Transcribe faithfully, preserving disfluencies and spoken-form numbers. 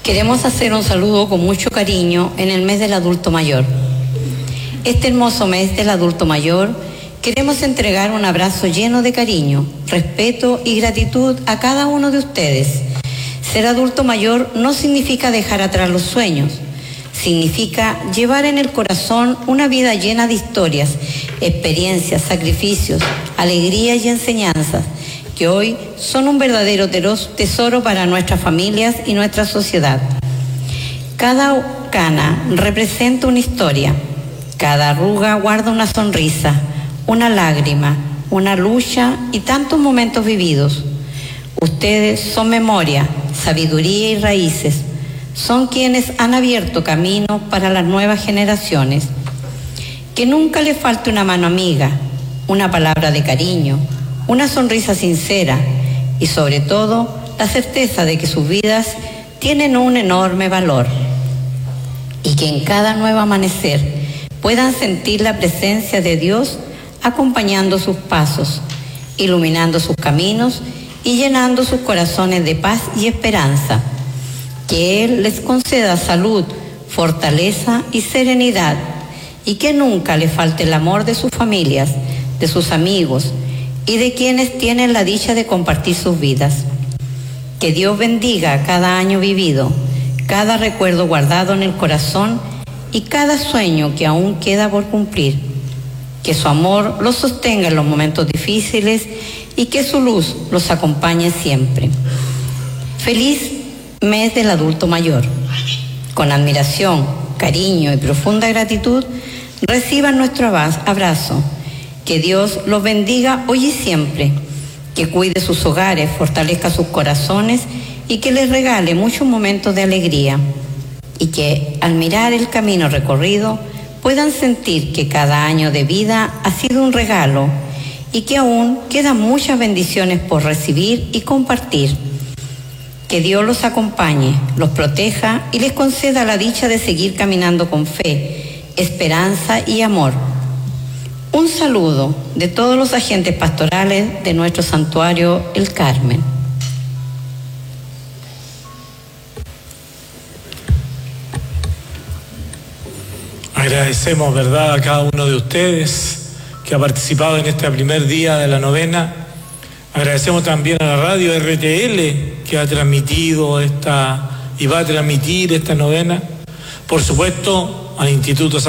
Queremos hacer un saludo con mucho cariño en el mes del adulto mayor. Este hermoso mes del adulto mayor, queremos entregar un abrazo lleno de cariño, respeto y gratitud a cada uno de ustedes. Ser adulto mayor no significa dejar atrás los sueños, significa llevar en el corazón una vida llena de historias, experiencias, sacrificios, alegrías y enseñanzas, que hoy son un verdadero tesoro para nuestras familias y nuestra sociedad. Cada cana representa una historia, cada arruga guarda una sonrisa, una lágrima, una lucha y tantos momentos vividos. Ustedes son memoria, sabiduría y raíces, son quienes han abierto camino para las nuevas generaciones. Que nunca les falte una mano amiga, una palabra de cariño, una sonrisa sincera y sobre todo la certeza de que sus vidas tienen un enorme valor y que en cada nuevo amanecer puedan sentir la presencia de Dios acompañando sus pasos, iluminando sus caminos y llenando sus corazones de paz y esperanza. Que Él les conceda salud, fortaleza y serenidad y que nunca le falte el amor de sus familias, de sus amigos y de quienes tienen la dicha de compartir sus vidas. Que Dios bendiga cada año vivido, cada recuerdo guardado en el corazón y cada sueño que aún queda por cumplir. Que su amor los sostenga en los momentos difíciles y que su luz los acompañe siempre. Feliz mes del adulto mayor. Con admiración, cariño y profunda gratitud, reciban nuestro abrazo. Que Dios los bendiga hoy y siempre, que cuide sus hogares, fortalezca sus corazones y que les regale muchos momentos de alegría. Y que al mirar el camino recorrido puedan sentir que cada año de vida ha sido un regalo y que aún quedan muchas bendiciones por recibir y compartir. Que Dios los acompañe, los proteja y les conceda la dicha de seguir caminando con fe, esperanza y amor. Un saludo de todos los agentes pastorales de nuestro santuario El Carmen. Agradecemos, ¿verdad?, a cada uno de ustedes que ha participado en este primer día de la novena. Agradecemos también a la radio R T L que ha transmitido esta y va a transmitir esta novena. Por supuesto, al Instituto